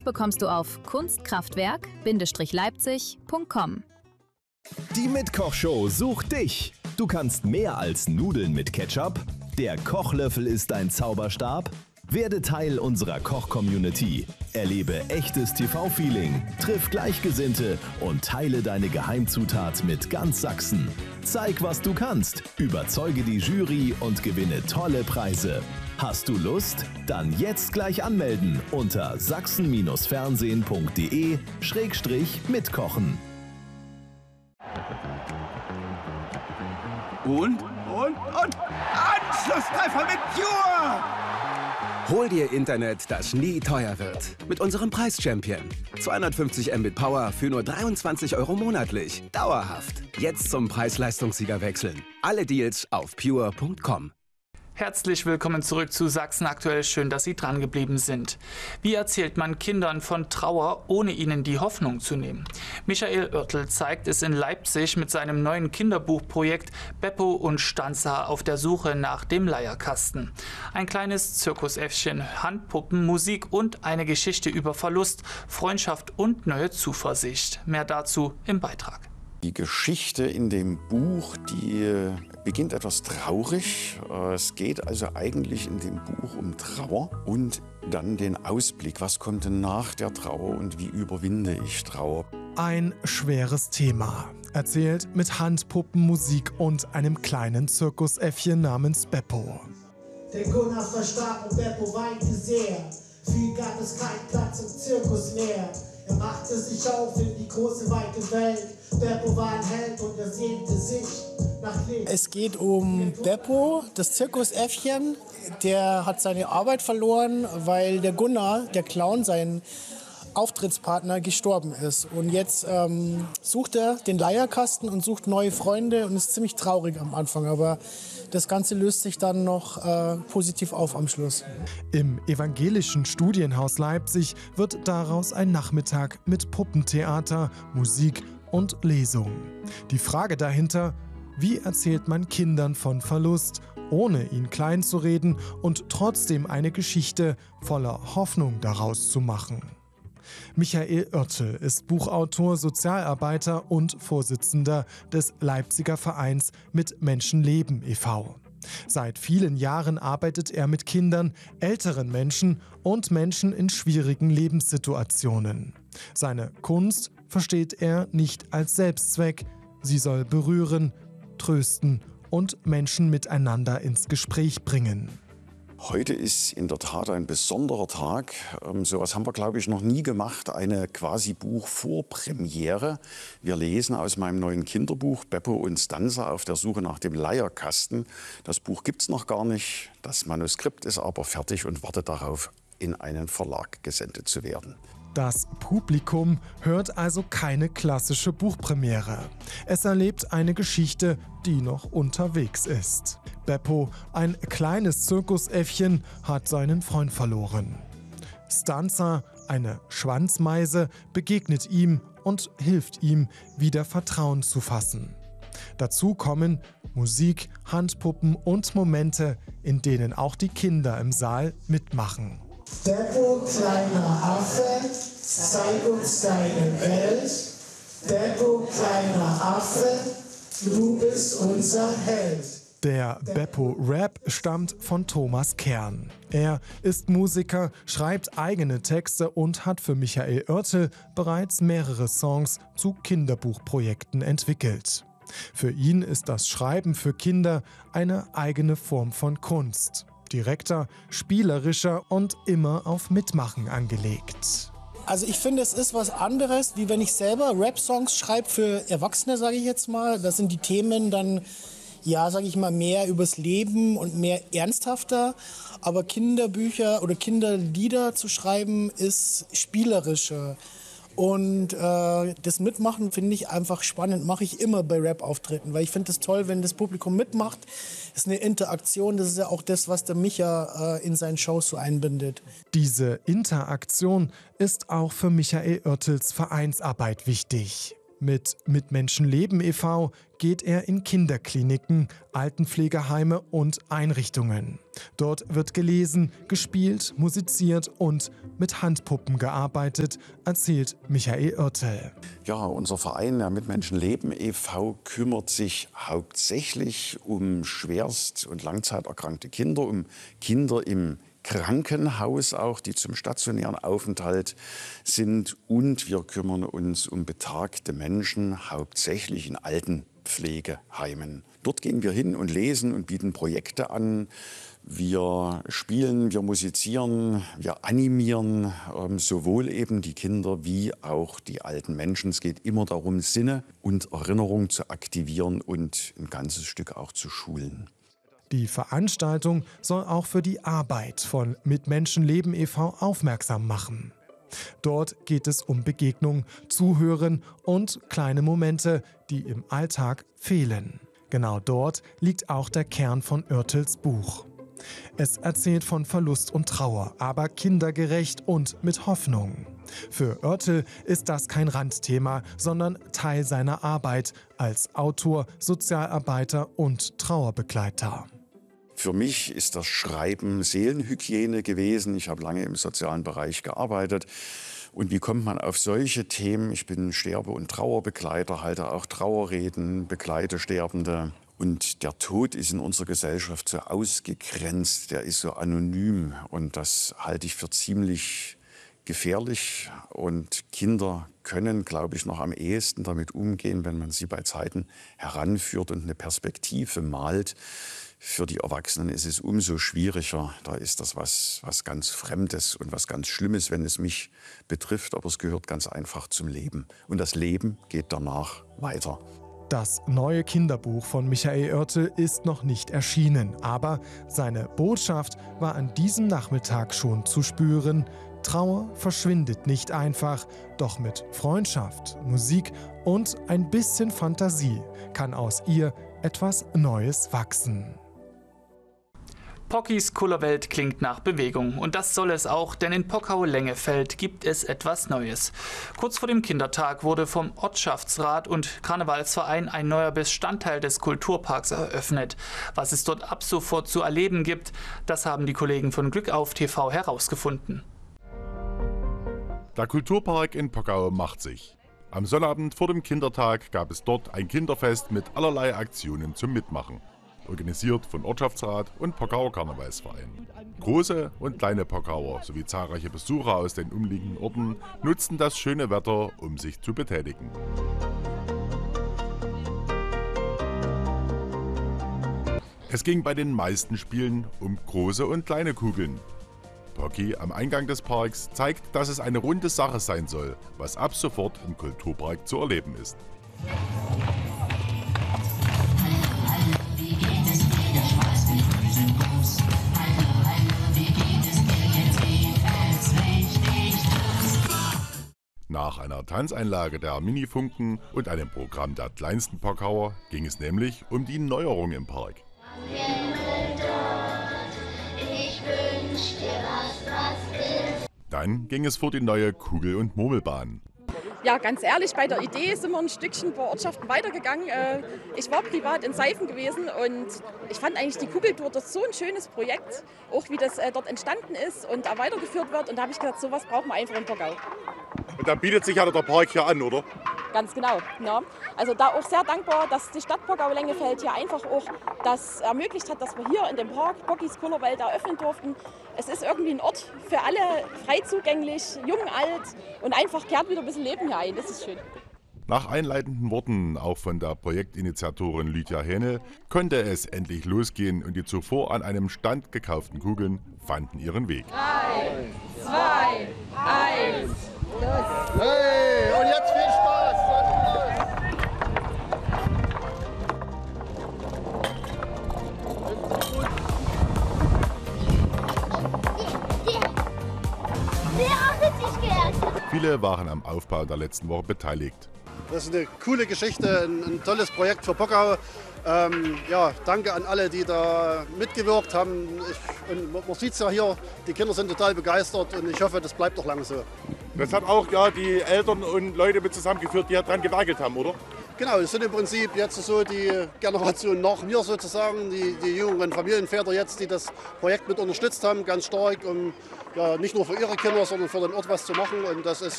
bekommst du auf kunstkraftwerk-leipzig.com. Die Mitkochshow sucht dich. Du kannst mehr als Nudeln mit Ketchup. Der Kochlöffel ist dein Zauberstab. Werde Teil unserer Koch-Community. Erlebe echtes TV-Feeling, triff Gleichgesinnte und teile deine Geheimzutat mit ganz Sachsen. Zeig, was du kannst, überzeuge die Jury und gewinne tolle Preise. Hast du Lust? Dann jetzt gleich anmelden unter sachsen-fernsehen.de/mitkochen. Und Anschlusstreffer mit Pure! Hol dir Internet, das nie teuer wird. Mit unserem Preis-Champion. 250 Mbit Power für nur 23 € monatlich. Dauerhaft. Jetzt zum Preis-Leistungssieger wechseln. Alle Deals auf pure.com. Herzlich willkommen zurück zu Sachsen aktuell. Schön, dass Sie dran geblieben sind. Wie erzählt man Kindern von Trauer, ohne ihnen die Hoffnung zu nehmen? Michael Oertel zeigt es in Leipzig mit seinem neuen Kinderbuchprojekt Beppo und Stanza auf der Suche nach dem Leierkasten. Ein kleines Zirkusäffchen, Handpuppen, Musik und eine Geschichte über Verlust, Freundschaft und neue Zuversicht. Mehr dazu im Beitrag. Die Geschichte in dem Buch, die beginnt etwas traurig. Es geht also eigentlich in dem Buch um Trauer und dann den Ausblick. Was kommt denn nach der Trauer und wie überwinde ich Trauer? Ein schweres Thema. Erzählt mit Handpuppen, Musik und einem kleinen Zirkusäffchen namens Beppo. Der Gunnar verstarb und Beppo weinte sehr. Viel gab es keinen Platz im Zirkus mehr. Er machte sich auf in die große, weite Welt. Beppo war ein Held und er sehnte sich nach Leben. Es geht um Beppo, das Zirkusäffchen. Der hat seine Arbeit verloren, weil der Gunnar, der Clown, sein Auftrittspartner, gestorben ist. Und jetzt sucht er den Leierkasten und sucht neue Freunde und ist ziemlich traurig am Anfang. Aber das Ganze löst sich dann noch positiv auf am Schluss. Im Evangelischen Studienhaus Leipzig wird daraus ein Nachmittag mit Puppentheater, Musik und Lesung. Die Frage dahinter: Wie erzählt man Kindern von Verlust, ohne ihn klein zu reden und trotzdem eine Geschichte voller Hoffnung daraus zu machen? Michael Oertel ist Buchautor, Sozialarbeiter und Vorsitzender des Leipziger Vereins Mit Menschen leben e.V. Seit vielen Jahren arbeitet er mit Kindern, älteren Menschen und Menschen in schwierigen Lebenssituationen. Seine Kunst versteht er nicht als Selbstzweck. Sie soll berühren, trösten und Menschen miteinander ins Gespräch bringen. Heute ist in der Tat ein besonderer Tag. Sowas haben wir, glaube ich, noch nie gemacht. Eine quasi Buchvorpremiere. Wir lesen aus meinem neuen Kinderbuch Beppo und Stanza auf der Suche nach dem Leierkasten. Das Buch gibt es noch gar nicht. Das Manuskript ist aber fertig und wartet darauf, in einen Verlag gesendet zu werden. Das Publikum hört also keine klassische Buchpremiere. Es erlebt eine Geschichte, die noch unterwegs ist. Beppo, ein kleines Zirkusäffchen, hat seinen Freund verloren. Stanza, eine Schwanzmeise, begegnet ihm und hilft ihm, wieder Vertrauen zu fassen. Dazu kommen Musik, Handpuppen und Momente, in denen auch die Kinder im Saal mitmachen. Beppo, kleiner Affe, zeig uns deine Welt. Beppo, kleiner Affe, du bist unser Held. Der Beppo-Rap stammt von Thomas Kern. Er ist Musiker, schreibt eigene Texte und hat für Michael Oertel bereits mehrere Songs zu Kinderbuchprojekten entwickelt. Für ihn ist das Schreiben für Kinder eine eigene Form von Kunst. Direkter, spielerischer und immer auf Mitmachen angelegt. Also ich finde, es ist was anderes, wie wenn ich selber Rap-Songs schreibe für Erwachsene, sage ich jetzt mal. Da sind die Themen dann, ja, sage ich mal, mehr übers Leben und mehr ernsthafter. Aber Kinderbücher oder Kinderlieder zu schreiben, ist spielerischer. Und das Mitmachen finde ich einfach spannend, mache ich immer bei Rap-Auftritten, weil ich finde es toll, wenn das Publikum mitmacht. Das ist eine Interaktion, das ist ja auch das, was der Micha in seinen Shows so einbindet. Diese Interaktion ist auch für Michael Oertels Vereinsarbeit wichtig. Mit Menschen leben e.V. geht er in Kinderkliniken, Altenpflegeheime und Einrichtungen. Dort wird gelesen, gespielt, musiziert und mit Handpuppen gearbeitet, erzählt Michael Oertel. Ja, unser Verein, der Mitmenschen leben e.V., kümmert sich hauptsächlich um schwerst- und langzeiterkrankte Kinder, um Kinder im Krankenhaus auch, die zum stationären Aufenthalt sind. Und wir kümmern uns um betagte Menschen, hauptsächlich in Altenpflegeheimen. Dort gehen wir hin und lesen und bieten Projekte an. Wir spielen, wir musizieren, wir animieren sowohl eben die Kinder wie auch die alten Menschen. Es geht immer darum, Sinne und Erinnerung zu aktivieren und ein ganzes Stück auch zu schulen. Die Veranstaltung soll auch für die Arbeit von Mitmenschen leben e.V. aufmerksam machen. Dort geht es um Begegnung, Zuhören und kleine Momente, die im Alltag fehlen. Genau dort liegt auch der Kern von Oertels Buch. Es erzählt von Verlust und Trauer, aber kindergerecht und mit Hoffnung. Für Oertel ist das kein Randthema, sondern Teil seiner Arbeit als Autor, Sozialarbeiter und Trauerbegleiter. Für mich ist das Schreiben Seelenhygiene gewesen. Ich habe lange im sozialen Bereich gearbeitet. Und wie kommt man auf solche Themen? Ich bin Sterbe- und Trauerbegleiter, halte auch Trauerreden, begleite Sterbende. Und der Tod ist in unserer Gesellschaft so ausgegrenzt, der ist so anonym. Und das halte ich für ziemlich gefährlich. Und Kinder können, glaube ich, noch am ehesten damit umgehen, wenn man sie bei Zeiten heranführt und eine Perspektive malt. Für die Erwachsenen ist es umso schwieriger. Da ist das was ganz Fremdes und was ganz Schlimmes, wenn es mich betrifft. Aber es gehört ganz einfach zum Leben. Und das Leben geht danach weiter. Das neue Kinderbuch von Michael Oertel ist noch nicht erschienen. Aber seine Botschaft war an diesem Nachmittag schon zu spüren. Trauer verschwindet nicht einfach, doch mit Freundschaft, Musik und ein bisschen Fantasie kann aus ihr etwas Neues wachsen. Pockys Kullerwelt klingt nach Bewegung und das soll es auch, denn in Pockau-Lengefeld gibt es etwas Neues. Kurz vor dem Kindertag wurde vom Ortschaftsrat und Karnevalsverein ein neuer Bestandteil des Kulturparks eröffnet. Was es dort ab sofort zu erleben gibt, das haben die Kollegen von Glück auf TV herausgefunden. Der Kulturpark in Pockau macht sich. Am Sonnabend vor dem Kindertag gab es dort ein Kinderfest mit allerlei Aktionen zum Mitmachen. Organisiert von Ortschaftsrat und Pockauer Karnevalsverein. Große und kleine Pockauer sowie zahlreiche Besucher aus den umliegenden Orten nutzten das schöne Wetter, um sich zu betätigen. Es ging bei den meisten Spielen um große und kleine Kugeln. Pocky am Eingang des Parks zeigt, dass es eine runde Sache sein soll, was ab sofort im Kulturpark zu erleben ist. Nach einer Tanzeinlage der Minifunken und einem Programm der kleinsten Pockauer ging es nämlich um die Neuerung im Park. Dann ging es vor die neue Kugel- und Murmelbahn. Ja, ganz ehrlich, bei der Idee sind wir ein Stückchen pro Ortschaften weitergegangen. Ich war privat in Seifen gewesen und ich fand eigentlich die Kugeltour das so ein schönes Projekt, auch wie das dort entstanden ist und da weitergeführt wird. Und da habe ich gedacht, sowas brauchen wir einfach in Pockau. Und da bietet sich ja der Park hier an, oder? Ganz genau. Ja. Also da auch sehr dankbar, dass die Stadt Pockau-Lengefeld hier einfach auch das ermöglicht hat, dass wir hier in dem Park Pockys Kullerwelt eröffnen durften. Es ist irgendwie ein Ort für alle, frei zugänglich, jung, alt und einfach kehrt wieder ein bisschen Leben hier ein. Das ist schön. Nach einleitenden Worten auch von der Projektinitiatorin Lydia Hähnel konnte es endlich losgehen und die zuvor an einem Stand gekauften Kugeln fanden ihren Weg. 3, 2, 1, los! Hey, und jetzt viel Spaß! Viele waren am Aufbau der letzten Woche beteiligt. Das ist eine coole Geschichte, ein tolles Projekt für Pockau. Ja, danke an alle, die da mitgewirkt haben. Man sieht es ja hier, die Kinder sind total begeistert und ich hoffe, das bleibt auch lange so. Das hat auch ja, die Eltern und Leute mit zusammengeführt, die daran gewerkelt haben, oder? Genau, es sind im Prinzip jetzt so die Generation nach mir sozusagen, die jüngeren Familienväter jetzt, die das Projekt mit unterstützt haben, ganz stark, um ja, nicht nur für ihre Kinder, sondern für den Ort was zu machen. Und das ist